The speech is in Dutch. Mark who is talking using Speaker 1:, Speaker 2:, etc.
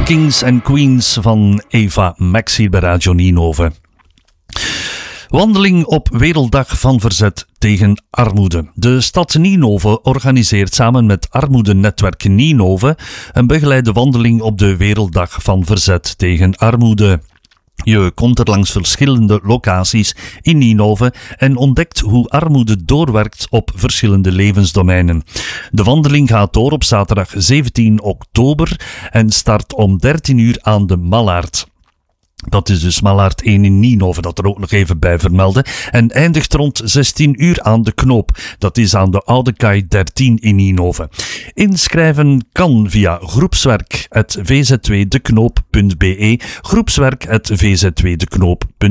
Speaker 1: Kings and Queens van Eva Max hier bij Radio Ninove. Wandeling op Werelddag van Verzet tegen Armoede. De stad Ninove organiseert samen met Armoedenetwerk Ninove een begeleide wandeling op de Werelddag van Verzet tegen Armoede. Je komt er langs verschillende locaties in Ninove en ontdekt hoe armoede doorwerkt op verschillende levensdomeinen. De wandeling gaat door op zaterdag 17 oktober en start om 13 uur aan de Mallaard. Dat is dus Mallaard 1 in Ninove, dat er ook nog even bij vermelden. En eindigt rond 16 uur aan de Knoop. Dat is aan de Oude Kaai 13 in Ninove. Inschrijven kan via groepswerk@vzw-deknoop.be, groepswerk@vzw-deknoop.be.